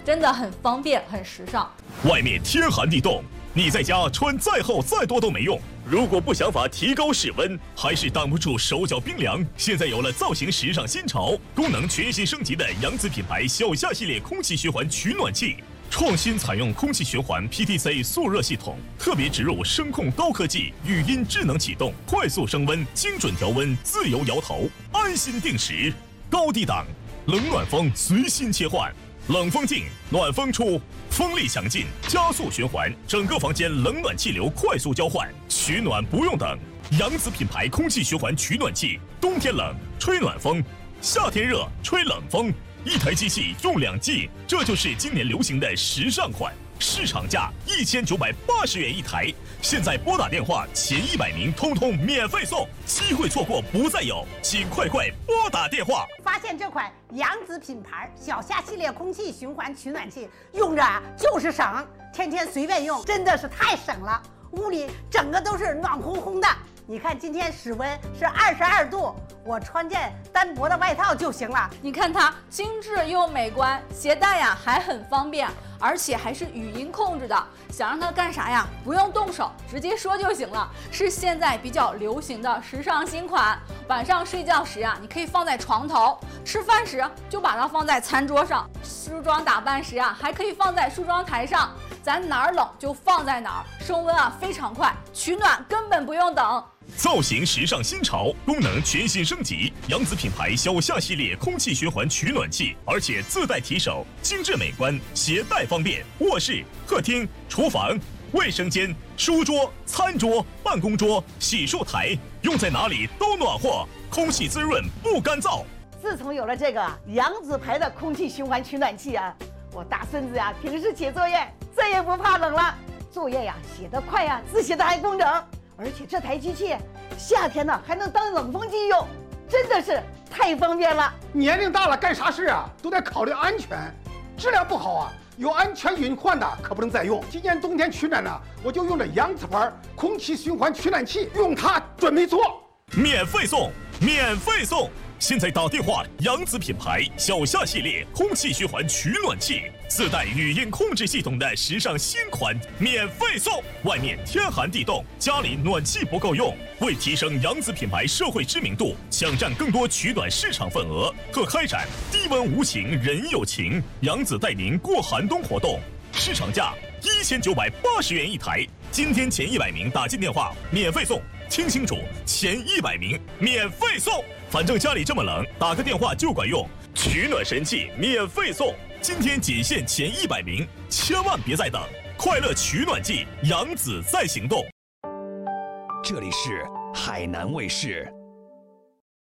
真的很方便，很时尚。 外面天寒地冻，你在家穿再厚再多都没用。如果不想法提高室温，还是挡不住手脚冰凉。现在有了造型时尚新潮、功能全新升级的扬子品牌小夏系列空气循环取暖器。创新采用空气循环 PTC 速热系统，特别植入声控高科技，语音智能启动，快速升温，精准调温，自由摇头，安心定时。高低档，冷暖风随心切换。冷风进，暖风出，风力强劲，加速循环，整个房间冷暖气流快速交换，取暖不用等。扬子品牌空气循环取暖器，冬天冷吹暖风，夏天热吹冷风，一台机器用2季，这就是今年流行的时尚款。市场价1980元一台，现在拨打电话前100名通通免费送，机会错过不再有，请快拨打电话。 发现这款扬子品牌小夏系列空气循环取暖器，用着就是省，天天随便用，真的是太省了。屋里整个都是暖烘烘的。你看今天室温是22度，我穿件单薄的外套就行了。 你看它精致又美观，携带呀还很方便，而且还是语音控制的。想让它干啥呀？不用动手，直接说就行了。是现在比较流行的时尚新款。晚上睡觉时啊，你可以放在床头；吃饭时就把它放在餐桌上；梳妆打扮时啊，还可以放在梳妆台上。咱哪儿冷就放在哪儿，升温啊非常快，取暖根本不用等。 造型时尚新潮，功能全新升级，扬子品牌小夏系列空气循环取暖器，而且自带提手，精致美观，携带方便。卧室、客厅、厨房、卫生间、书桌、餐桌、办公桌、洗漱台，用在哪里都暖和，空气滋润不干燥。 自从有了这个扬子牌的空气循环取暖器啊，我大孙子呀，平时写作业再也不怕冷了，作业呀写得快呀，字写得还工整。而且这台机器夏天呢还能当冷风机用，真的是太方便了。 年龄大了干啥事啊都得考虑安全，质量不好啊有安全隐患的可不能再用。今年冬天取暖呢，我就用这扬子牌空气循环取暖器，用它准没错。 免费送，免费送！现在打电话，扬子品牌小夏系列空气循环取暖器，自带语音控制系统的时尚新款，免费送。外面天寒地冻，家里暖气不够用，为提升扬子品牌社会知名度，抢占更多取暖市场份额，特开展低温无情人有情，扬子带您过寒冬活动，市场价1980元一台。今天前100名打进电话免费送，听清楚，前100名免费送。反正家里这么冷，打个电话就管用。取暖神器免费送，今天仅限前100名，千万别再等！快乐取暖季，扬子在行动。 这里是海南卫视。